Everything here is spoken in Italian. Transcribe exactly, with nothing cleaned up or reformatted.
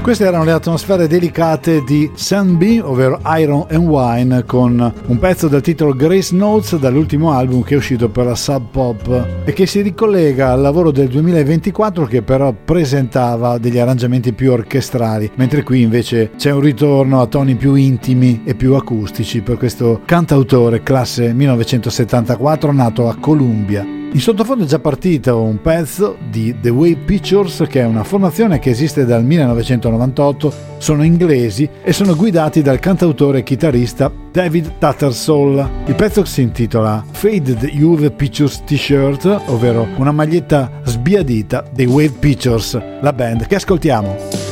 Queste erano le atmosfere delicate di Sunbeam, ovvero Iron and Wine, con un pezzo dal titolo Grace Notes dall'ultimo album che è uscito per la Sub Pop e che si ricollega al lavoro del duemilaventiquattro, che però presentava degli arrangiamenti più orchestrali, mentre qui invece c'è un ritorno a toni più intimi e più acustici per questo cantautore classe millenovecentosettantaquattro nato a Columbia. In sottofondo è già partito un pezzo di The Wave Pictures, che è una formazione che esiste dal millenovecentonovantotto, sono inglesi e sono guidati dal cantautore e chitarrista David Tattersall. Il pezzo si intitola Faded Youth Pictures T-shirt, ovvero una maglietta sbiadita dei Wave Pictures, la band che ascoltiamo.